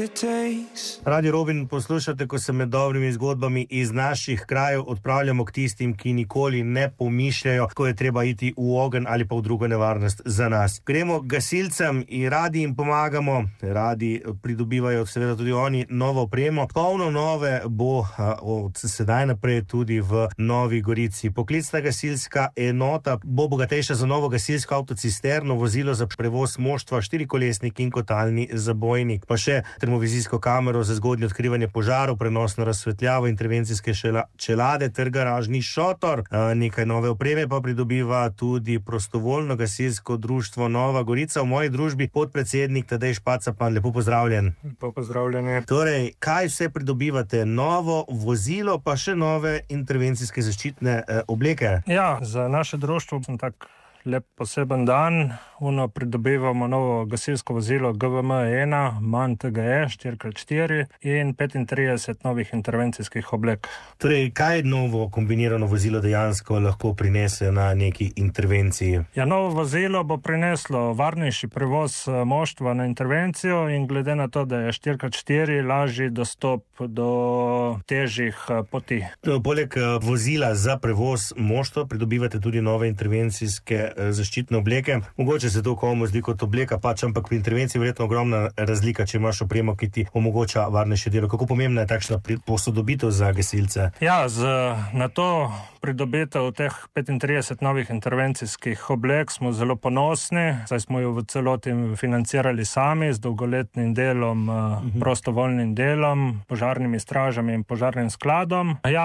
Radio Robin poslušate, ko se med dobrimi zgodbami iz naših krajev odpravljamo k tistim, ki nikoli ne pomišljajo, ko je treba iti v ogenj ali pa v drugo nevarnost za nas. Gremo k gasilcem in radi jim pomagamo, radi pridobivajo seveda tudi oni novo opremo. Polno nove bo od sedaj naprej tudi v Novi Gorici. Poklicna gasilska enota bo bogatejša za novo gasilsko avtocisterno, vozilo za prevoz moštva, štirikolesnik in kotalni zabojnik, pa še termovizijsko kamero za zgodnje odkrivanje požarov, prenosno razsvetljavo, intervencijske čelade ter garažni šotor. Nekaj nove opreme pa pridobiva tudi prostovoljno gasilsko društvo Nova Gorica. V moji družbi podpredsednik Tadej Špacapan. Lepo pozdravljen. Lepo pozdravljeni. Torej, kaj vse pridobivate? Novo vozilo, pa še nove intervencijske zaščitne obleke? Ja, za naše društvo sem tak lep poseben dan. Pridobivamo novo gasilsko vozilo GVM-1, MAN TGE 4x4 in 35 novih intervencijskih oblek. Torej, kaj novo kombinirano vozilo dejansko lahko prinese na neki intervenciji? Ja, novo vozilo bo prineslo varnejši prevoz moštva na intervencijo in glede na to, da je 4x4 lažji dostop do težjih poti. Poleg vozila za prevoz moštva pridobivate tudi nove intervencijske zaščitne obleke. Mogoče se to komu zdi kot obleka, ampak pri intervenciji je verjetno ogromna razlika, če imaš opremo, ki ti omogoča varnejše delo. Kako pomembna je takšna posodobitev za gasilce? Ja, na to pridobitev teh 35 novih intervencijskih oblek smo zelo ponosni, saj smo jo v celoti financirali sami z dolgoletnim delom, prostovoljnim delom, požarnimi stražami in požarnim skladom. Ja,